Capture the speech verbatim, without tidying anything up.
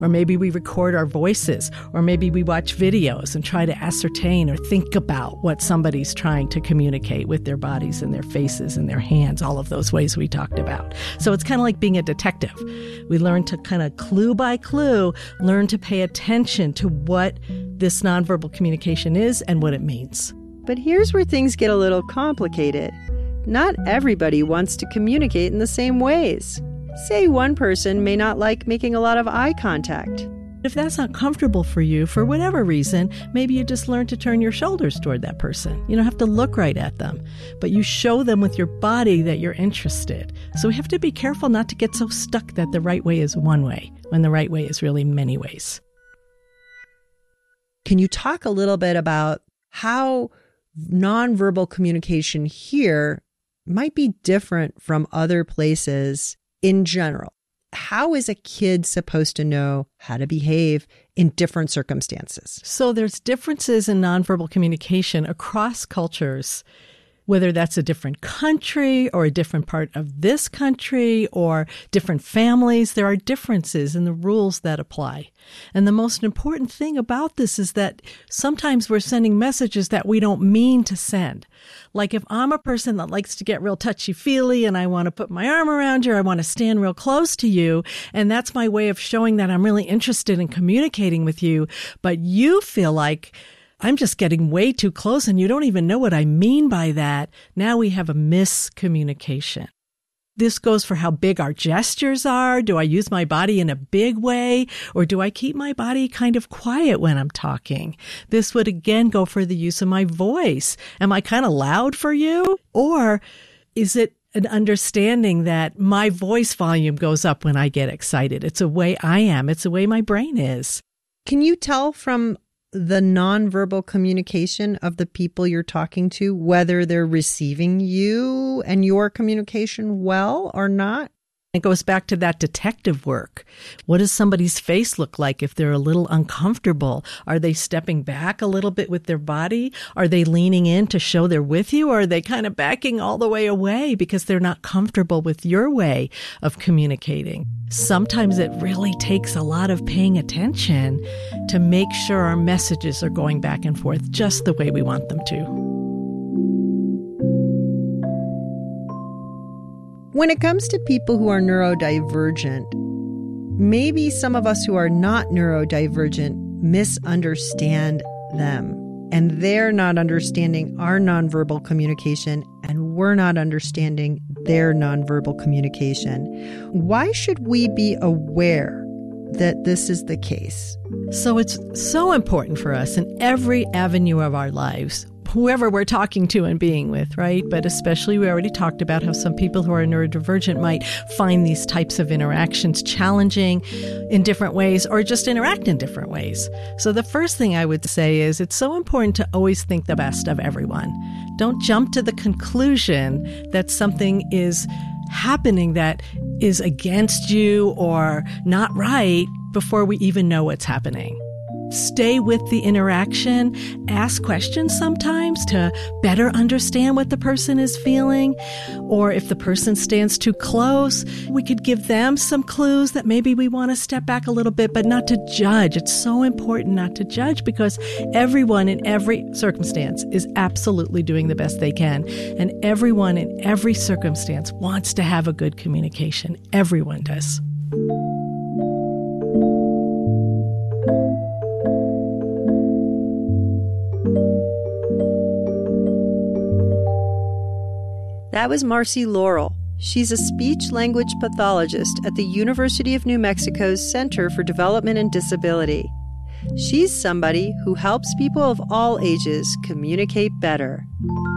Or maybe we record our voices, or maybe we watch videos and try to ascertain or think about what somebody's trying to communicate with their bodies and their faces and their hands, all of those ways we talked about. So it's kind of like being a detective. We learn to kind of clue by clue, learn to pay attention to what this nonverbal communication is and what it means. But here's where things get a little complicated. Not everybody wants to communicate in the same ways. Say one person may not like making a lot of eye contact. If that's not comfortable for you, for whatever reason, maybe you just learn to turn your shoulders toward that person. You don't have to look right at them, but you show them with your body that you're interested. So we have to be careful not to get so stuck that the right way is one way, when the right way is really many ways. Can you talk a little bit about how nonverbal communication here might be different from other places in general? How is a kid supposed to know how to behave in different circumstances? So there's differences in nonverbal communication across cultures, whether that's a different country or a different part of this country or different families. There are differences in the rules that apply. And the most important thing about this is that sometimes we're sending messages that we don't mean to send. Like if I'm a person that likes to get real touchy-feely and I want to put my arm around you, or I want to stand real close to you, and that's my way of showing that I'm really interested in communicating with you, but you feel like I'm just getting way too close and you don't even know what I mean by that. Now we have a miscommunication. This goes for how big our gestures are. Do I use my body in a big way, or do I keep my body kind of quiet when I'm talking? This would again go for the use of my voice. Am I kind of loud for you? Or is it an understanding that my voice volume goes up when I get excited? It's a way I am. It's the way my brain is. Can you tell from the nonverbal communication of the people you're talking to whether they're receiving you and your communication well or not? It goes back to that detective work. What does somebody's face look like if they're a little uncomfortable? Are they stepping back a little bit with their body? Are they leaning in to show they're with you? Or are they kind of backing all the way away because they're not comfortable with your way of communicating? Sometimes it really takes a lot of paying attention to make sure our messages are going back and forth just the way we want them to. When it comes to people who are neurodivergent, maybe some of us who are not neurodivergent misunderstand them, and they're not understanding our nonverbal communication, and we're not understanding their nonverbal communication. Why should we be aware that this is the case? So it's so important for us in every avenue of our lives, whoever we're talking to and being with, right? But especially, we already talked about how some people who are neurodivergent might find these types of interactions challenging in different ways or just interact in different ways. So the first thing I would say is it's so important to always think the best of everyone. Don't jump to the conclusion that something is happening that is against you or not right before we even know what's happening. Stay with the interaction, ask questions sometimes to better understand what the person is feeling. Or if the person stands too close, we could give them some clues that maybe we want to step back a little bit, but not to judge. It's so important not to judge because everyone in every circumstance is absolutely doing the best they can. And everyone in every circumstance wants to have a good communication. Everyone does. That was Marcy Laurel. She's a speech-language pathologist at the University of New Mexico's Center for Development and Disability. She's somebody who helps people of all ages communicate better.